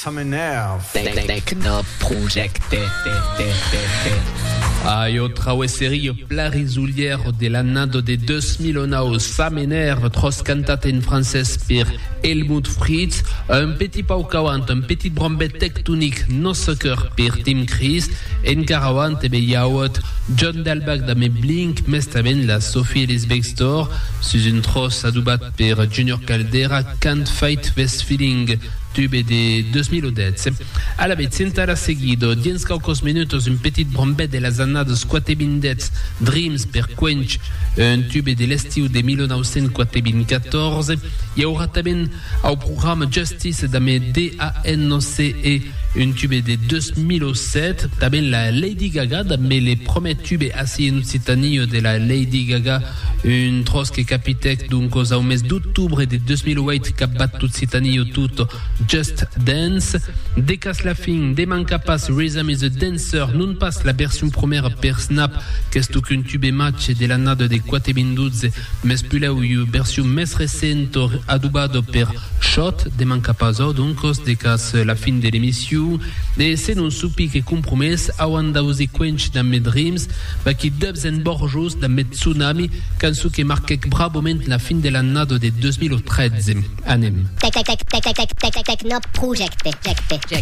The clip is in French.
ça m'énerve. Techno Project. Io trauesserio plarizuliero dell'anno de 2009, ça m'énerve, tros cantate in français per Helmut Fritz, un petit paucauant, un petit brombet tectonique, no soccer per Tim Chris, en caravant e beiaot, John Dalbach da me Blink, mestaben la Sophie Elisbeck Store, sus un tros adubat per Junior Caldera, Can't Fight This Feeling, tube de 2010. Alla vez, sentara seguido, 10 caucos minutos, un petit brombet de la zanade squate bindets, Dreams per Quench, un tube de l'estiu de 1914. Il y aura taben au programme Justice da me DANCE, un tube de 2007. Taben la Lady Gaga, da me les premiers tubes assis in Occitanie de la Lady Gaga, un tros que capitec donc au mes d'octobre de 2008 cap bat Occitanie tutto Just Dance. Decas la fin, de manca pas Rhythm is a Dancer, non pas la version première per Snap, qu'est-ce qu'un tube match de la nade de Quate Binduzze, mais plus là où il y a version mes recento adubado per Shot, de manca pas donc decas la fin de l'émission, et c'est non soupi que compromis, awanda usi quench dans mes dreams, bah qui dubs en borjos dans mes tsunami, cansu que marque braboment la fin de la nade de 2013. Anem. Techno Project.